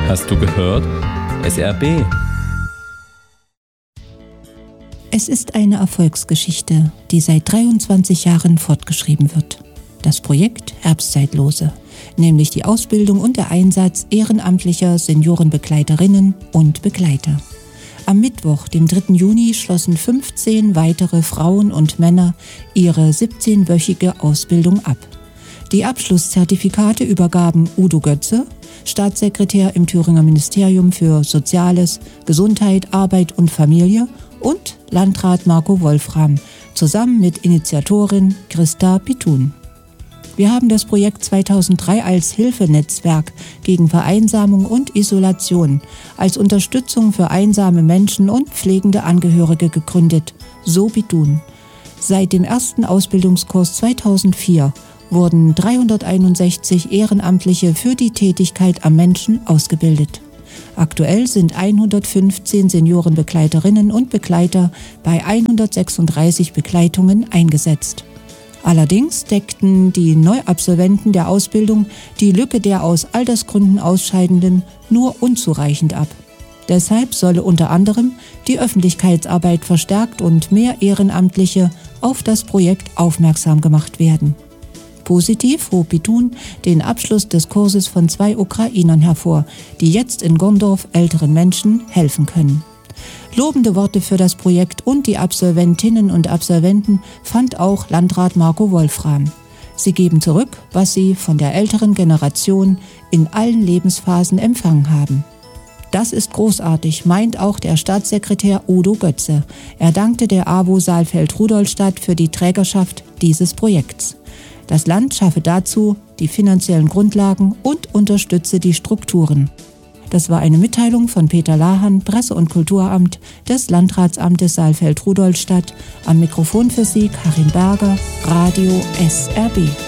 Hast du gehört? SRB. Es ist eine Erfolgsgeschichte, die seit 23 Jahren fortgeschrieben wird. Das Projekt Herbstzeitlose, nämlich die Ausbildung und der Einsatz ehrenamtlicher Seniorenbegleiterinnen und Begleiter. Am Mittwoch, dem 3. Juni, schlossen 15 weitere Frauen und Männer ihre 17-wöchige Ausbildung ab. Die Abschlusszertifikate übergaben Udo Götze, Staatssekretär im Thüringer Ministerium für Soziales, Gesundheit, Arbeit und Familie, und Landrat Marco Wolfram, zusammen mit Initiatorin Christa Pitun. Wir haben das Projekt 2003 als Hilfenetzwerk gegen Vereinsamung und Isolation, als Unterstützung für einsame Menschen und pflegende Angehörige gegründet, so Pitun. Seit dem ersten Ausbildungskurs 2004 wurden 361 Ehrenamtliche für die Tätigkeit am Menschen ausgebildet. Aktuell sind 115 Seniorenbegleiterinnen und Begleiter bei 136 Begleitungen eingesetzt. Allerdings deckten die Neuabsolventen der Ausbildung die Lücke der aus Altersgründen Ausscheidenden nur unzureichend ab. Deshalb solle unter anderem die Öffentlichkeitsarbeit verstärkt und mehr Ehrenamtliche auf das Projekt aufmerksam gemacht werden. Positiv hob Pitun den Abschluss des Kurses von 2 Ukrainern hervor, die jetzt in Gondorf älteren Menschen helfen können. Lobende Worte für das Projekt und die Absolventinnen und Absolventen fand auch Landrat Marco Wolfram. Sie geben zurück, was sie von der älteren Generation in allen Lebensphasen empfangen haben. Das ist großartig, meint auch der Staatssekretär Udo Götze. Er dankte der AWO Saalfeld-Rudolstadt für die Trägerschaft dieses Projekts. Das Land schaffe dazu die finanziellen Grundlagen und unterstütze die Strukturen. Das war eine Mitteilung von Peter Lahan, Presse- und Kulturamt des Landratsamtes Saalfeld-Rudolstadt. Am Mikrofon für Sie Karin Berger, Radio SRB.